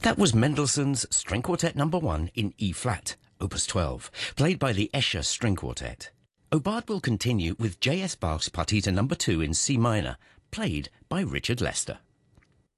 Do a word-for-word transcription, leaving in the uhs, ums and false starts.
That was Mendelssohn's String Quartet Number One in E-flat, Opus twelve, played by the Escher String Quartet. Aubade will continue with J S Bach's Partita Number Two in C minor, played by Richard Lester.